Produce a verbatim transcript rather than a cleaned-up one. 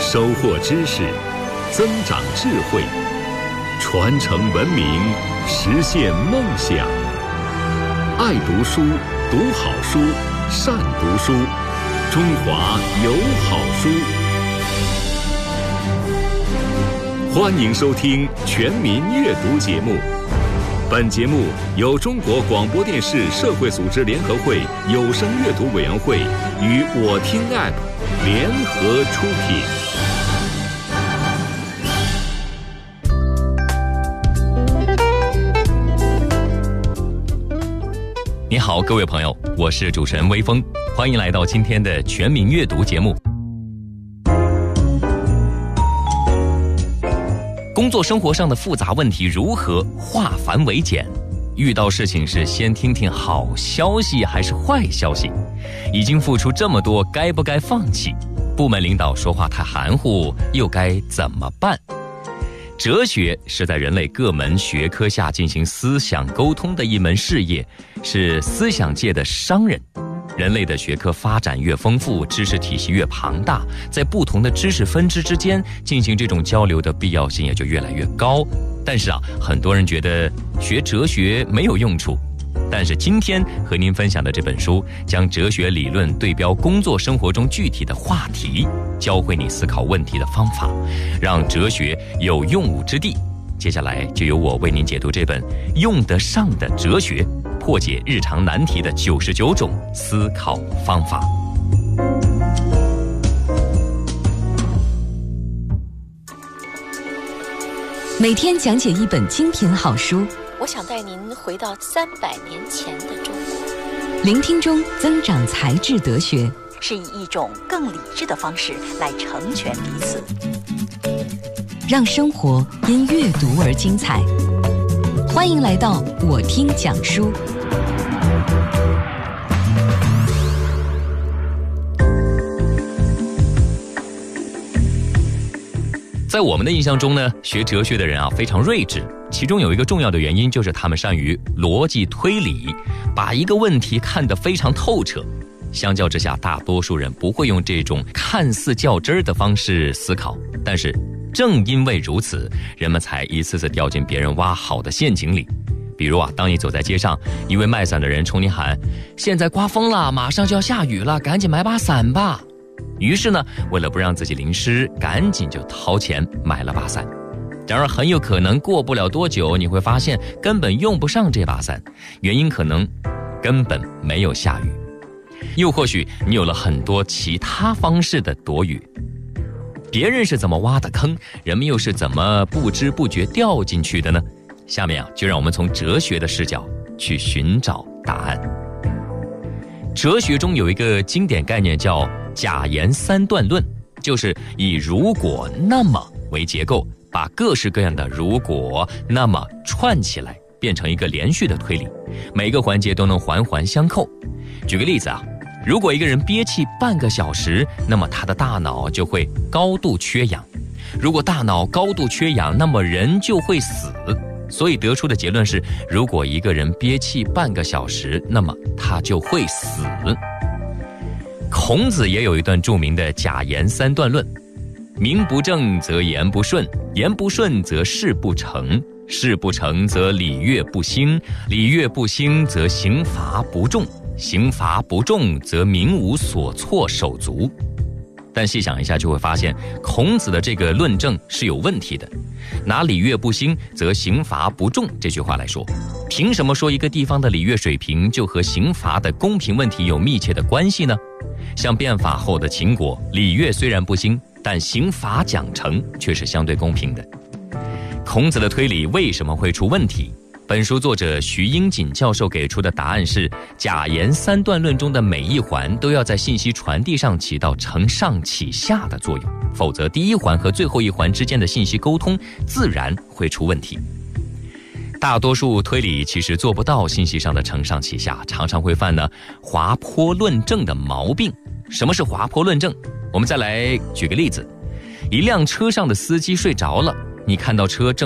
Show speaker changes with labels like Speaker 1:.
Speaker 1: 收获知识，增长智慧，传承文明，实现梦想。爱读书，读好书，善读书，中华有好书。欢迎收听全民阅读节目。本节目由中国广播电视社会组织联合会有声阅读委员会与我听 App 联合出
Speaker 2: 品。你好，各位朋友，我是主持人微风，欢迎来到今天的全民阅读节目。工作生活上的复杂问题如何化繁为简？遇到事情是先听听好消息还是坏消息？已经付出这么多，该不该放弃？部门领导说话太含糊，又该怎么办？哲学是在人类各门学科下进行思想沟通的一门事业，是思想界的商人。人类的学科发展越丰富，知识体系越庞大，在不同的知识分支之间进行这种交流的必要性也就越来越高。但是啊，很多人觉得学哲学没有用处。但是今天和您分享的这本书，将哲学理论对标工作生活中具体的话题，教会你思考问题的方法，让哲学有用武之地。接下来就由我为您解读这本用得上的哲学，破解日常难题的九十九种思考方法。
Speaker 3: 每天讲解一本精品好书，
Speaker 4: 我想带您回到三百年前的中国，
Speaker 3: 聆听中增长才智德学，
Speaker 4: 是以一种更理智的方式来成全彼此，
Speaker 3: 让生活因阅读而精彩。欢迎来到我听讲书。
Speaker 2: 在我们的印象中呢，学哲学的人啊非常睿智，其中有一个重要的原因就是他们善于逻辑推理，把一个问题看得非常透彻。相较之下，大多数人不会用这种看似较真儿的方式思考，但是正因为如此，人们才一次次掉进别人挖好的陷阱里。比如啊，当你走在街上，一位卖伞的人冲你喊：“现在刮风了，马上就要下雨了，赶紧买把伞吧。”于是呢，为了不让自己淋湿，赶紧就掏钱买了把伞。然而很有可能过不了多久，你会发现根本用不上这把伞，原因可能根本没有下雨。又或许你有了很多其他方式的躲雨。别人是怎么挖的坑，人们又是怎么不知不觉掉进去的呢？下面啊，就让我们从哲学的视角去寻找答案。哲学中有一个经典概念叫假言三段论，就是以如果那么为结构，把各式各样的如果那么串起来，变成一个连续的推理，每个环节都能环环相扣。举个例子啊，如果一个人憋气半个小时，那么他的大脑就会高度缺氧，如果大脑高度缺氧，那么人就会死。所以得出的结论是，如果一个人憋气半个小时，那么他就会死。孔子也有一段著名的假言三段论：名不正则言不顺，言不顺则事不成，事不成则礼乐不兴，礼乐不兴则刑罚不重，刑罚不重则民无所措手足。但细想一下就会发现，孔子的这个论证是有问题的。拿礼乐不兴则刑罚不重这句话来说，凭什么说一个地方的礼乐水平就和刑罚的公平问题有密切的关系呢？像变法后的秦国，礼乐虽然不兴，但刑罚奖惩却是相对公平的。孔子的推理为什么会出问题？本书作者徐英锦教授给出的答案是，假言三段论中的每一环都要在信息传递上起到承上启下的作用，否则第一环和最后一环之间的信息沟通自然会出问题。大多数推理其实做不到信息上的承上启下，常常会犯呢滑坡论证的毛病。什么是滑坡论证？我们再来举个例子，一辆车上的司机睡着了，你看到车正